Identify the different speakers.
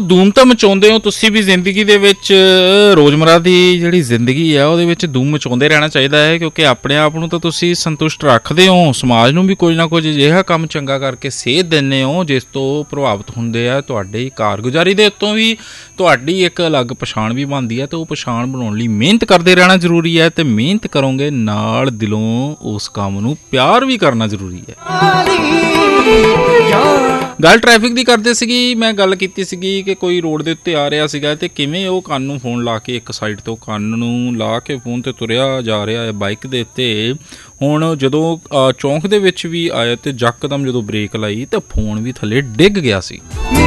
Speaker 1: ਧੂਮ ਤਾਂ ਮਚਾਉਂਦੇ ਹੋ ਤੁਸੀਂ ਵੀ ਜ਼ਿੰਦਗੀ ਦੇ ਵਿੱਚ। ਰੋਜ਼ਮਰਾ ਦੀ ਜਿਹੜੀ ਜ਼ਿੰਦਗੀ ਆ ਉਹਦੇ ਵਿੱਚ ਧੂਮ ਮਚਾਉਂਦੇ ਰਹਿਣਾ ਚਾਹੀਦਾ ਹੈ, ਕਿਉਂਕਿ ਆਪਣੇ ਆਪ ਨੂੰ ਤਾਂ ਤੁਸੀਂ ਸੰਤੁਸ਼ਟ ਰੱਖਦੇ ਹੋ, ਸਮਾਜ ਨੂੰ ਵੀ ਕੁਝ ਨਾ ਕੁਝ ਅਜਿਹਾ ਕੰਮ ਚੰਗਾ ਕਰਕੇ ਸੇਧ ਦਿੰਦੇ ਹੋ ਜਿਸ ਤੋਂ ਪ੍ਰਭਾਵਿਤ ਹੁੰਦੇ ਆ। ਤੁਹਾਡੀ ਕਾਰਗੁਜ਼ਾਰੀ ਦੇ ਉੱਤੋਂ ਵੀ ਤੁਹਾਡੀ ਇੱਕ ਅਲੱਗ ਪਛਾਣ ਵੀ ਬਣਦੀ ਹੈ, ਅਤੇ ਉਹ ਪਛਾਣ ਬਣਾਉਣ ਲਈ ਮਿਹਨਤ ਕਰਦੇ ਰਹਿਣਾ ਜ਼ਰੂਰੀ ਹੈ। ਅਤੇ ਮਿਹਨਤ ਕਰੋਗੇ ਨਾਲ ਦਿਲੋਂ ਉਸ ਕੰਮ ਨੂੰ ਪਿਆਰ ਵੀ ਕਰਨਾ ਜ਼ਰੂਰੀ ਹੈ। ਗੱਲ ਟ੍ਰੈਫਿਕ ਦੀ ਕਰਦੇ ਸੀਗੀ, ਮੈਂ ਗੱਲ ਕੀਤੀ ਸੀਗੀ ਕਿ ਕੋਈ ਰੋਡ ਦੇ ਉੱਤੇ ਆ ਰਿਹਾ ਸੀਗਾ ਅਤੇ ਕਿਵੇਂ ਉਹ ਕੰਨ ਨੂੰ ਫੋਨ ਲਾ ਕੇ ਇੱਕ ਸਾਈਡ ਤੋਂ ਕੰਨ ਨੂੰ ਲਾ ਕੇ ਫੋਨ 'ਤੇ ਤੁਰਿਆ ਜਾ ਰਿਹਾ ਹੈ ਬਾਈਕ ਦੇ ਉੱਤੇ। ਹੁਣ ਜਦੋਂ ਚੌਂਕ ਦੇ ਵਿੱਚ ਵੀ ਆਇਆ ਅਤੇ ਯਕਦਮ ਜਦੋਂ ਬ੍ਰੇਕ ਲਾਈ ਤਾਂ ਫੋਨ ਵੀ ਥੱਲੇ ਡਿੱਗ ਗਿਆ ਸੀ।